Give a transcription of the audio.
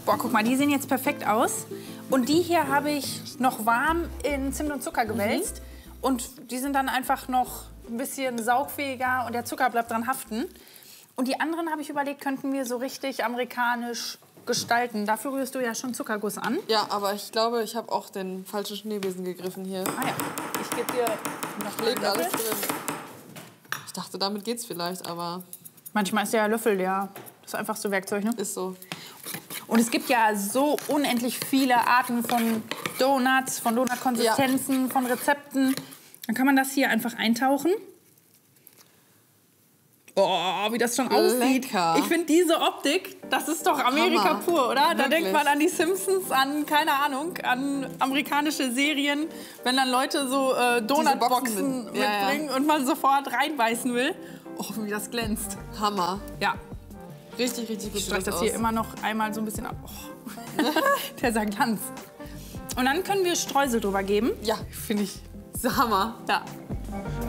Boah, guck mal, die sehen jetzt perfekt aus. Und die hier habe ich noch warm in Zimt und Zucker gewälzt. Und die sind dann einfach noch ein bisschen saugfähiger und der Zucker bleibt dran haften. Und die anderen, habe ich überlegt, könnten wir so richtig amerikanisch gestalten. Dafür rührst du ja schon Zuckerguss an. Ja, aber ich glaube, ich habe auch den falschen Schneebesen gegriffen hier. Ah ja, ich gebe dir noch Liegt alles drin. Ich dachte, damit geht's vielleicht, aber Manchmal ist der Löffel das einfachste Werkzeug, ne? ist so. Und es gibt ja so unendlich viele Arten von Donuts, von Donutkonsistenzen, von Rezepten. Dann kann man das hier einfach eintauchen. Oh, wie das schon aussieht. Lecker. Ich finde diese Optik, das ist doch Amerika Hammer. pur, oder? Da Wirklich. denkt man an die Simpsons, an, keine Ahnung, an amerikanische Serien. Wenn dann Leute so Donutboxen mitbringen und man sofort reinbeißen will. Oh, wie das glänzt. Hammer. Ja, Richtig, richtig gut. ich streiche das hier immer noch einmal so ein bisschen ab. Oh. Der Glanz. Und dann können wir Streusel drüber geben. Ja, finde ich Hammer. Ja.